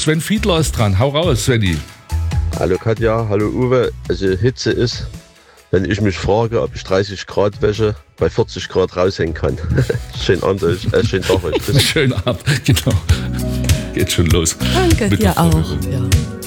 Sven Fiedler ist dran. Hau raus, Svenny. Hallo Katja, hallo Uwe. Also Hitze ist, wenn ich mich frage, ob ich 30 Grad Wäsche bei 40 Grad raushängen kann. Schönen Abend euch, schönen Tag euch. Schönen Abend, genau. Geht schon los. Danke dir auch. Ja.